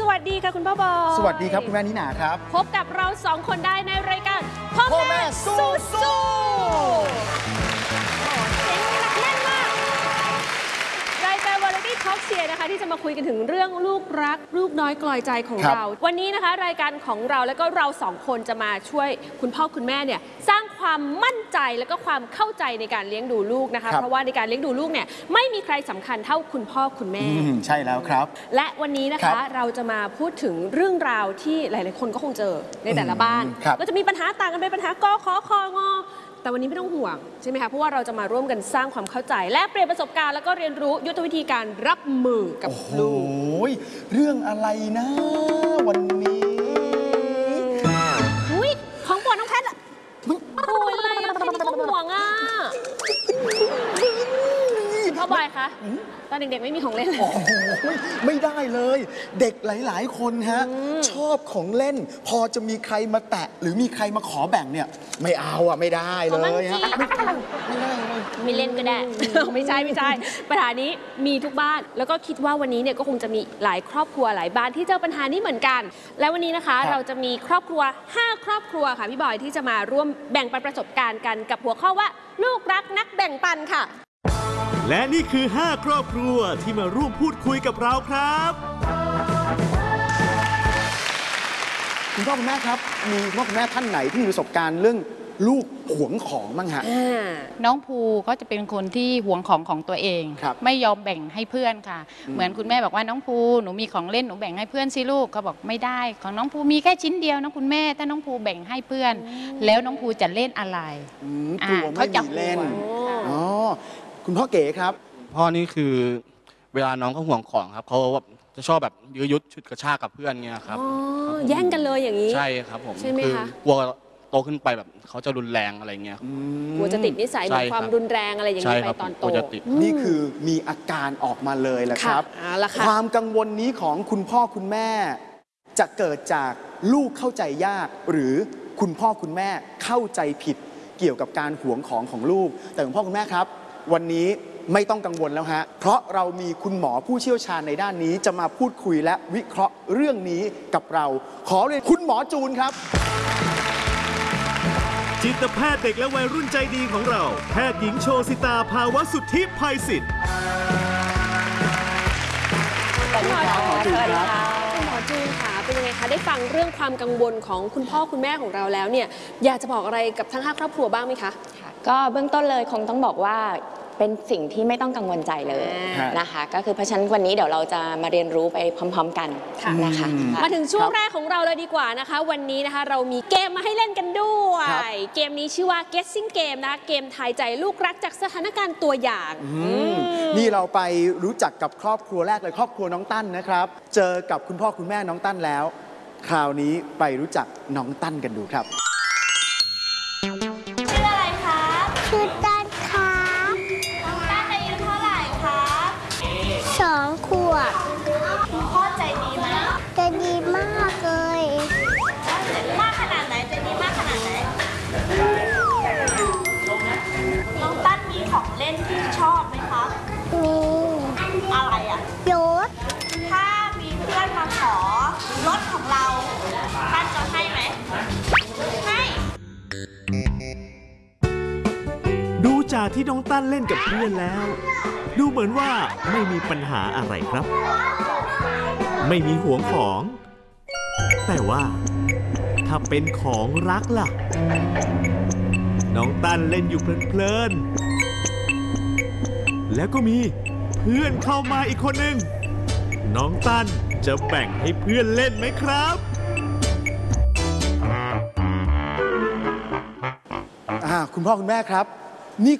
วัสดีค่ะคุณพ่อบอยสวัสดีครับคุณแม่นิน่าครับพบกับเรา2 คนได้ในรายการพ่อแม่สู้แน่นมากรายการวาไรตี้ทอล์กเชียร์นะคะที่จะมาคุยกันถึงเรื่องลูกรักลูกน้อยกลอยใจของเราวันนี้นะคะรายการของเราแล้วก็เรา2 คนจะมาช่วยคุณพ่อคุณแม่เนี่ยสร้างความมั่นใจแล้วก็ความเข้าใจในการเลี้ยงดูลูกนะคะเพราะว่าในการเลี้ยงดูลูกเนี่ยไม่มีใครสำคัญเท่าคุณพ่อคุณแม่ใช่แล้วครับและวันนี้นะคะเราจะมาพูดถึงเรื่องราวที่หลายๆคนก็คงเจอในแต่ละบ้านก็จะมีปัญหาต่างกันไปปัญหากขอคองอแต่วันนี้ไม่ต้องห่วงใช่ไหมคะเพราะว่าเราจะมาร่วมกันสร้างความเข้าใจและเปลี่ยนประสบการณ์แล้วก็เรียนรู้ยุทธวิธีการรับมือกับลูกเรื่องอะไรนะวันนี้ของโปรดน้องแพทย์โอ้ยอะไรอะพี่นี่ก็ห่วงอ่ะพ่อบอยคะตอนเด็กๆไม่มีของเล่นไม่ได้เลยเด็กหลายๆคนฮะชอบของเล่นพอจะมีใครมาแตะหรือมีใครมาขอแบ่งเนี่ยไม่เอาอ่ะไม่ได้เลยฮะไม่เล่นก็ได้ไม่ใช่ปัญหานี้มีทุกบ้านแล้วก็คิดว่าวันนี้เนี่ยก็คงจะมีหลายครอบครัวหลายบ้านที่เจอปัญหานี้เหมือนกันและวันนี้นะคะเราจะมีครอบครัว5 ครอบครัวค่ะพี่บอยที่จะมาร่วมแบ่งปันประสบการณ์กันกับหัวข้อว่าลูกรักนักแบ่งปันค่ะและนี่คือ5 ครอบครัวที่มาร่วมพูดคุยกับเราครับคุณพ่อคุณแม่ครับมีคุณพ่อคุณแม่ท่านไหนที่มีประสบการณ์เรื่องลูกหวงของบ้างฮะน้องภูก็จะเป็นคนที่หวงของตัวเองไม่ยอมแบ่งให้เพื่อนค่ะเหมือนคุณแม่บอกว่าน้องภูหนูมีของเล่นหนูแบ่งให้เพื่อนสิลูกเขาบอกไม่ได้ของน้องภูมีแค่ชิ้นเดียวนะคุณแม่ถ้าน้องภูแบ่งให้เพื่อนแล้วน้องภูจะเล่นอะไรเขาจะเล่นคุณพ่อเก๋ครับพ่อนี่คือเวลาน้องเขาห่วงของครับเขาจะชอบแบบยื้อยุดฉุดกระชากกับเพื่อนเงี้ยครับแย่งกันเลยอย่างนี้ใช่ครับผมใช่ไหมคะกลัวโตขึ้นไปแบบเขาจะรุนแรงอะไรเงี้ยกลัวจะติดนิสัยมีความรุนแรงอะไรอย่างนี้ไปตอนโตนี่คือมีอาการออกมาเลยแหละครับความกังวลนี้ของคุณพ่อคุณแม่จะเกิดจากลูกเข้าใจยากหรือคุณพ่อคุณแม่เข้าใจผิดเกี่ยวกับการหวงของลูกแต่คุณพ่อคุณแม่ครับวันนี้ไม่ต้องกังวลแล้วฮะเพราะเรามีคุณหมอผู้เชี่ยวชาญในด้านนี้จะมาพูดคุยและวิเคราะห์เรื่องนี้กับเราขอเรียนคุณหมอจูนครับจิตแพทย์เด็กและวัยรุ่นใจดีของเราแพทย์หญิงโชสิตาภาวสุทธิภัยศิษย์คุณหมอจูนค่ะคุณหมอจูนค่ะเป็นยังไงคะได้ฟังเรื่องความกังวลของคุณพ่อคุณแม่ของเราแล้วเนี่ยอยากจะบอกอะไรกับทั้ง5 ครอบครัวบ้างไหมคะก็เบื้องต้นเลยคงต้องบอกว่าเป็นสิ่งที่ไม่ต้องกังวลใจเลยนะคะก็คือเพราะฉะนั้นวันนี้เดี๋ยวเราจะมาเรียนรู้ไปพร้อมๆกันนะคะมาถึงช่วงแรกของเราเลยดีกว่านะคะวันนี้นะคะเรามีเกมมาให้เล่นกันด้วยเกมนี้ชื่อว่า Guessing Game นะเกมทายใจลูกรักจากสถานการณ์ตัวอย่างนี่เราไปรู้จักกับครอบครัวแรกเลยครอบครัวน้องตั้นนะครับเจอกับคุณพ่อคุณแม่น้องตั้นแล้วคราวนี้ไปรู้จักน้องตั้นกันดูครับชื่ออะไรคะชื่อตั้นครับตั้นอายุเท่าไหร่ครับ 2 ขวบคุณพ่อใจดีไหมใจดีมากเลยมากขนาดไหนใจดีมากขนาดไหนน้องตั้นมีของเล่นที่ชอบไหมคะมีอะไรอ่ะรถถ้ามีเพื่อนมาขอรถของเราตั้นจะให้ไหมให้ดูจากที่น้องตั้นเล่นกับเพื่อนแล้วดูเหมือนว่าไม่มีปัญหาอะไรครับไม่มีหวงของแต่ว่าถ้าเป็นของรักล่ะน้องตั้นเล่นอยู่เพลินๆแล้วก็มีเพื่อนเข้ามาอีกคนหนึ่งน้องตั้นจะแบ่งให้เพื่อนเล่นไหมครับคุณพ่อคุณแม่ครับ